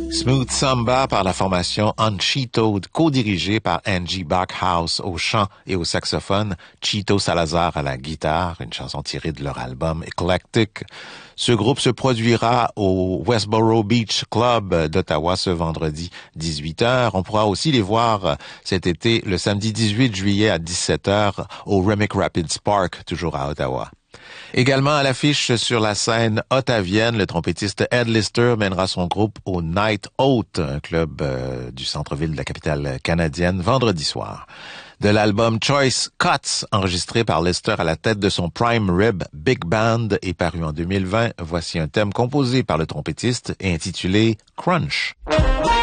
Smooth Samba par la formation Uncheatoed, co-dirigée par Angie Backhouse au chant et au saxophone, Chito Salazar à la guitare, une chanson tirée de leur album Eclectic. Ce groupe se produira au Westboro Beach Club d'Ottawa ce vendredi 18h. On pourra aussi les voir cet été, le samedi 18 juillet à 17h au Remick Rapids Park, toujours à Ottawa. Également à l'affiche sur la scène ottavienne, le trompettiste Ed Lister mènera son groupe au Night Out, un club du centre-ville de la capitale canadienne, vendredi soir. De l'album Choice Cuts, enregistré par Lister à la tête de son Prime Rib Big Band et paru en 2020, voici un thème composé par le trompettiste et intitulé Crunch.